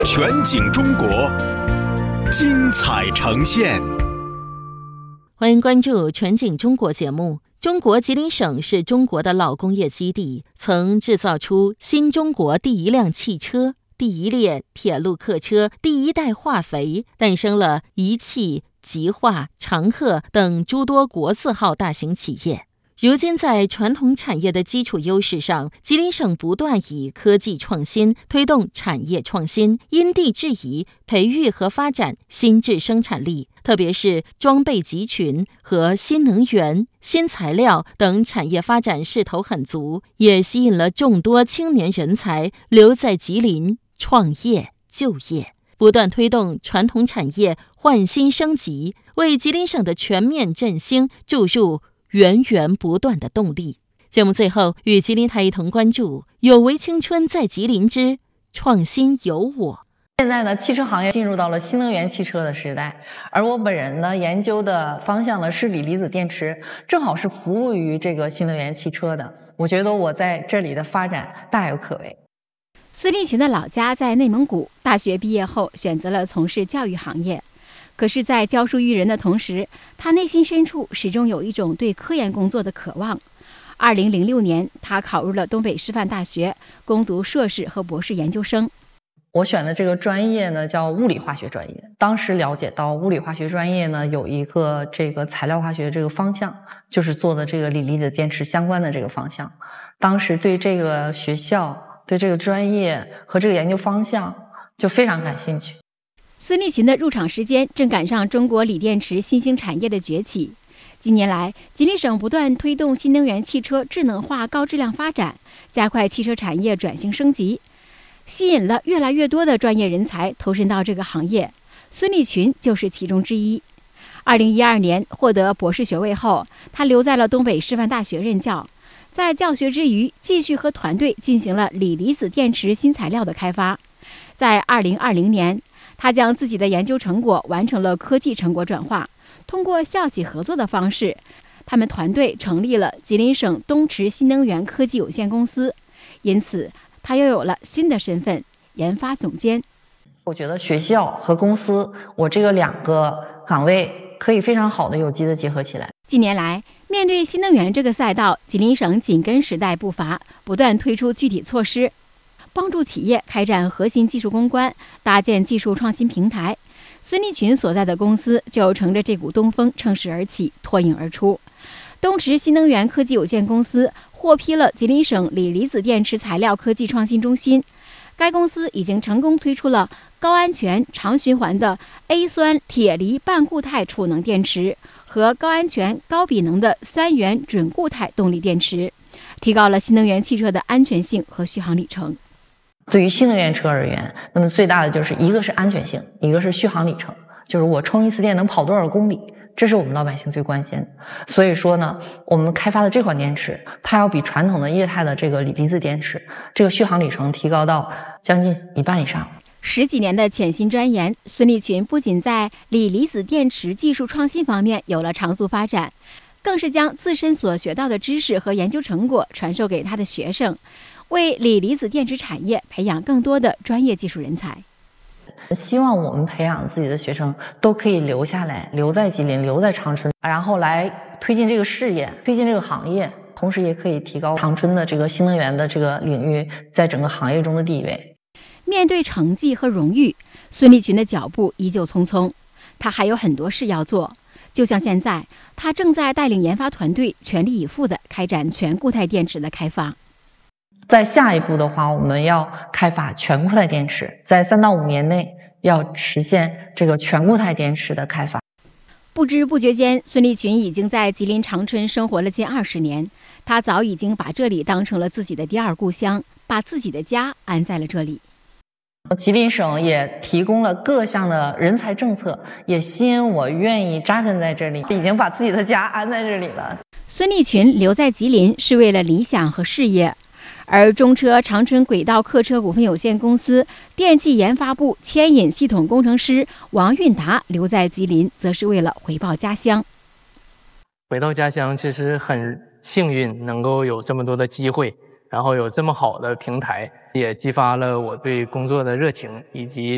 全景中国，精彩呈现。 欢迎关注全景中国节目。中国吉林省是中国的老工业基地，曾制造出新中国第一辆汽车、第一列铁路客车、第一代化肥，诞生了一汽、吉化、长鹤等诸多国字号大型企业。如今在传统产业的基础优势上，吉林省不断以科技创新推动产业创新，因地制宜培育和发展新质生产力，特别是装备集群和新能源、新材料等产业发展势头很足，也吸引了众多青年人才留在吉林创业就业，不断推动传统产业换新升级，为吉林省的全面振兴注入源源不断的动力。节目最后与吉林台一同关注有为青春在吉林之创新有我。 现在呢，汽车行业进入到了新能源汽车的时代，而我本人呢，研究的方向呢是锂离子电池，正好是服务于这个新能源汽车的。我觉得我在这里的发展大有可为。 孙立群的老家在内蒙古，大学毕业后选择了从事教育行业。可是，在教书育人的同时，他内心深处始终有一种对科研工作的渴望。2006年，他考入了东北师范大学，攻读硕士和博士研究生。 我选的这个专业呢，叫物理化学专业。当时了解到物理化学专业呢，有一个这个材料化学这个方向，就是做的这个锂离子电池相关的这个方向。当时对这个学校、对这个专业和这个研究方向就非常感兴趣。 孙立群的入场时间正赶上中国锂电池新兴产业的崛起。近年来，吉林省不断推动新能源汽车智能化高质量发展，加快汽车产业转型升级，吸引了越来越多的专业人才投身到这个行业。孙立群就是其中之一。2012年获得博士学位后，他留在了东北师范大学任教，在教学之余，继续和团队进行了锂离子电池新材料的开发。在2020年，他将自己的研究成果完成了科技成果转化，通过校企合作的方式，他们团队成立了吉林省东池新能源科技有限公司，因此他又有了新的身份——研发总监。 我觉得学校和公司，我这个两个岗位可以非常好的有机的结合起来。 近年来，面对新能源这个赛道，吉林省紧跟时代步伐，不断推出具体措施，帮助企业开展核心技术攻关，搭建技术创新平台。孙立群所在的公司就乘着这股东风乘势而起，脱颖而出。东池新能源科技有限公司获批了吉林省锂离子电池材料科技创新中心。该公司已经成功推出了高安全长循环的 A 酸铁锂半固态储能电池和高安全高比能的3元准固态动力电池，提高了新能源汽车的安全性和续航里程。 对于新能源车而言，那么最大的就是一个是安全性，一个是续航里程，就是我充一次电能跑多少公里，这是我们老百姓最关心的。所以说呢，我们开发的这款电池，它要比传统的液态的这个锂离子电池，这个续航里程提高到将近1半以上。 10几年的潜心钻研，孙立群不仅在锂离子电池技术创新方面有了长足发展，更是将自身所学到的知识和研究成果传授给他的学生，为锂离子电池产业培养更多的专业技术人才。 希望我们培养自己的学生都可以留下来，留在吉林，留在长春，然后来推进这个事业，推进这个行业，同时也可以提高长春的这个新能源的这个领域在整个行业中的地位。 面对成绩和荣誉，孙立群的脚步依旧匆匆，他还有很多事要做。就像现在，他正在带领研发团队全力以赴地开展全固态电池的开发。 在下一步的话，我们要开发全固态电池，在3到5年内要实现这个全固态电池的开发。 不知不觉间，孙立群已经在吉林长春生活了近20年，他早已经把这里当成了自己的第二故乡，把自己的家安在了这里。 吉林省也提供了各项的人才政策，也吸引我愿意扎根在这里，已经把自己的家安在这里了。 孙立群留在吉林是为了理想和事业，而中车长春轨道客车股份有限公司电气研发部牵引系统工程师王运达留在吉林，则是为了回报家乡。 回到家乡，其实很幸运能够有这么多的机会，然后有这么好的平台，也激发了我对工作的热情以及